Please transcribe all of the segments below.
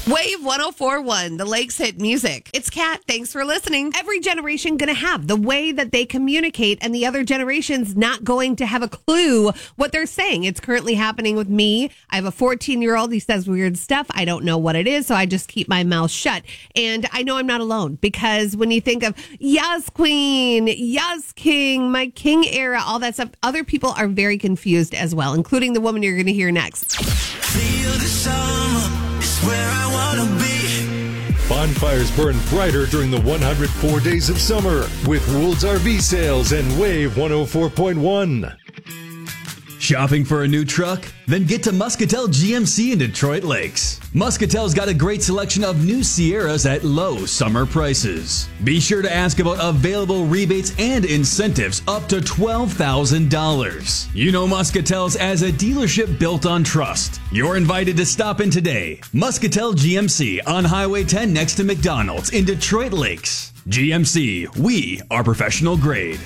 Wave 104.1, the Lakes Hit Music. It's Kat. Thanks for listening. Every generation going to have the way that they communicate, and the other generation's not going to have a clue what they're saying. It's currently happening with me. I have a 14-year-old. He says weird stuff. I don't know what it is, so I just keep my mouth shut. And I know I'm not alone, because when you think of Yas Queen, Yas King, my King era, all that stuff, other people are very confused as well, including the woman you're going to hear next. Feel the summer. Where I wanna be. Bonfires burn brighter during the 104 days of summer with Wool's RV sales and Wave 104.1. Shopping for a new truck? Then get to Muscatel GMC in Detroit Lakes. Muscatel's got a great selection of new Sierras at low summer prices. Be sure to ask about available rebates and incentives up to $12,000. You know Muscatel's as a dealership built on trust. You're invited to stop in today. Muscatel GMC on Highway 10 next to McDonald's in Detroit Lakes. GMC, we are professional grade.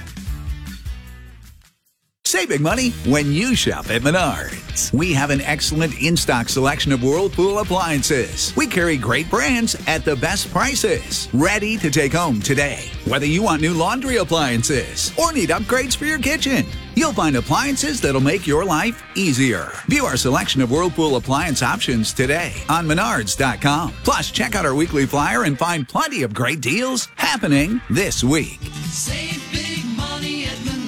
Save big money when you shop at Menards. We have an excellent in-stock selection of Whirlpool appliances. We carry great brands at the best prices. Ready to take home today. Whether you want new laundry appliances or need upgrades for your kitchen, you'll find appliances that'll make your life easier. View our selection of Whirlpool appliance options today on Menards.com. Plus, check out our weekly flyer and find plenty of great deals happening this week. Save big money at Menards.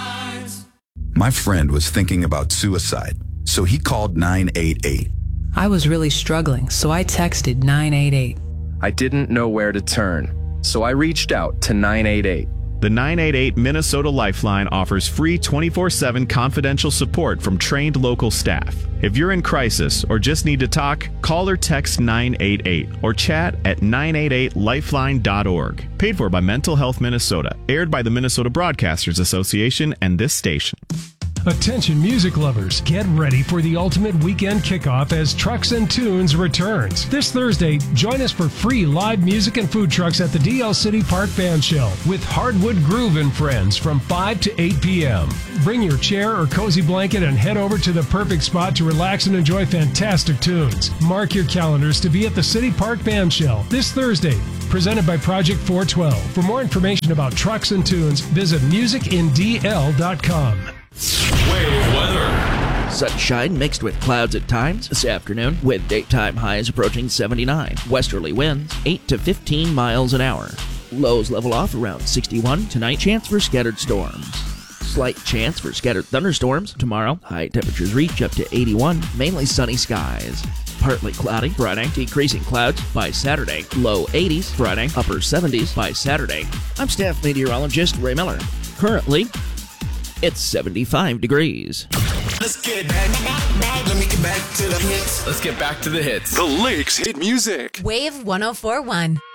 My friend was thinking about suicide, so he called 988. I was really struggling, so I texted 988. I didn't know where to turn, so I reached out to 988. The 988 Minnesota Lifeline offers free 24/7 confidential support from trained local staff. If you're in crisis or just need to talk, call or text 988 or chat at 988lifeline.org. Paid for by Mental Health Minnesota. Aired by the Minnesota Broadcasters Association and this station. Attention music lovers, get ready for the ultimate weekend kickoff as Trucks and Tunes returns. This Thursday, join us for free live music and food trucks at the DL City Park Band Shell with Hardwood Groove and Friends from 5 to 8 p.m. Bring your chair or cozy blanket and head over to the perfect spot to relax and enjoy fantastic tunes. Mark your calendars to be at the City Park Band Shell this Thursday, presented by Project 412. For more information about Trucks and Tunes, visit musicindl.com. Wave weather. Sunshine mixed with clouds at times this afternoon, with daytime highs approaching 79. Westerly winds 8 to 15 miles an hour. Lows level off around 61 tonight. Chance for scattered storms. Slight chance for scattered thunderstorms tomorrow. High temperatures reach up to 81. Mainly sunny skies. Partly cloudy Friday. Decreasing clouds by Saturday. Low 80s Friday. Upper 70s by Saturday. I'm staff meteorologist Ray Miller. Currently, it's 75 degrees. Let's get back. Let me get back to the hits. Let's get back to the hits. The Lakes Hit Music. Wave 104.1.